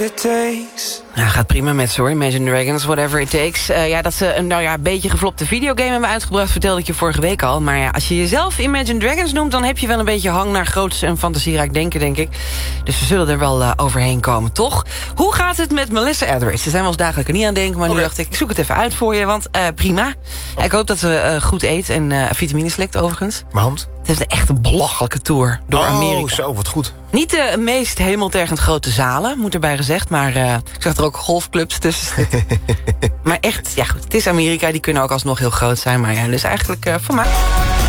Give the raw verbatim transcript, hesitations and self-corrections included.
it takes. Nou, gaat prima met ze hoor, Imagine Dragons, Whatever It Takes. Uh, ja, dat ze een nou ja, een beetje geflopte videogame hebben uitgebracht, vertelde ik je vorige week al. Maar ja, als je jezelf Imagine Dragons noemt, dan heb je wel een beetje hang naar groots en fantasierijk denken, denk ik. Dus we zullen er wel uh, overheen komen, toch? Hoe gaat het met Melissa Etheridge? Ze zijn wel eens dagelijks er niet aan denken, maar okay. Nu dacht ik, ik zoek het even uit voor je, want uh, prima. Oh. Ik hoop dat ze uh, goed eet en uh, vitamines slikt overigens. Want? Het is echt een belachelijke tour door oh, Amerika. Oh, zo, wat goed. Niet de meest hemeltergend grote zalen, moet erbij gezegd. Maar uh, ik zag er ook golfclubs tussen zitten. Maar echt, ja goed, het is Amerika. Die kunnen ook alsnog heel groot zijn. Maar ja, dus eigenlijk uh, voor mij...